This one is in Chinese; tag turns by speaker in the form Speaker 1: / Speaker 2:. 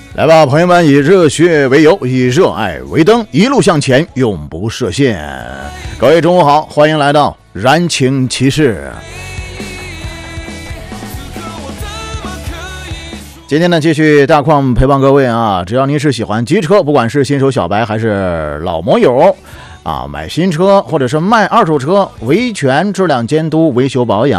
Speaker 1: 来吧，朋友们，以热血为油，以热爱为灯，一路向前，永不设限。各位中午好，欢迎来到燃情骑士。今天呢，继续大矿陪伴各位啊！只要您是喜欢机车，不管是新手小白还是老摩友啊，买新车或者是卖二手车，维权、质量监督、维修保养。